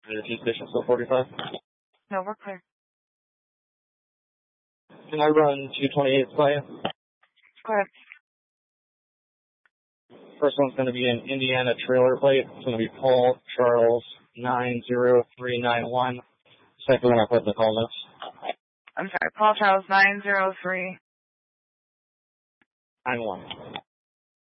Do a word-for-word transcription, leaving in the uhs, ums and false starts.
Energy station still forty-five? No, we're clear. Can I run two twenty-eights by you? Correct. First one's going to be an Indiana trailer plate. It's going to be Paul Charles nine zero three nine one. Second one I put in the call notes. I'm sorry, Paul Charles nine zero three nine one.